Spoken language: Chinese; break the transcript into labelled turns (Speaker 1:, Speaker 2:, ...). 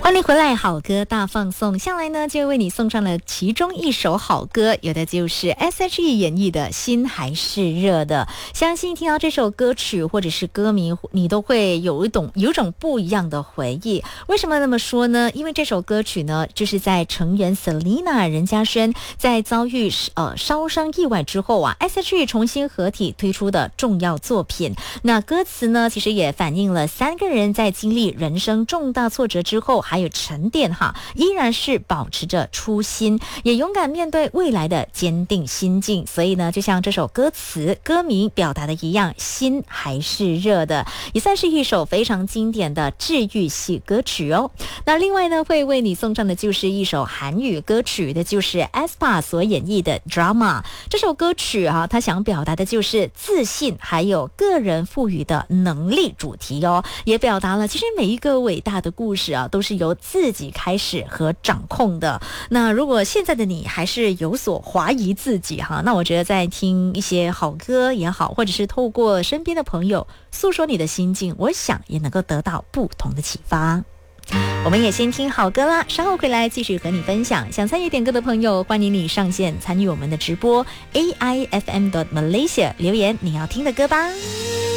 Speaker 1: 欢迎回来，好歌大放送。下来呢，就为你送上了其中一首好歌，有的就是 S.H.E 演绎的《心还是热的》。相信听到这首歌曲或者是歌名，你都会有一种不一样的回忆。为什么那么说呢？因为这首歌曲呢，就是在成员 Selina 任嘉萱在遭遇烧伤意外之后啊 ，S.H.E 重新合体推出的重要作品。那歌词呢，其实也反映了三个人在经历人生重大挫折之后，还有沉淀依然是保持着初心，也勇敢面对未来的坚定心境。所以呢，就像这首歌词歌名表达的一样，心还是热的，也算是一首非常经典的治愈系歌曲哦。那另外呢，会为你送上的就是一首韩语歌曲，的就是 aespa 所演绎的 Drama。 这首歌曲它想表达的就是自信还有个人赋予的能力主题哦，也表达了其实每一个伟大的故事都是由自己开始和掌控的。那如果现在的你还是有所怀疑自己那我觉得在听一些好歌也好，或者是透过身边的朋友诉说你的心境，我想也能够得到不同的启发。我们也先听好歌啦，稍后回来继续和你分享。想参与点歌的朋友，欢迎你上线参与我们的直播 AIFM.Malaysia 留言你要听的歌吧。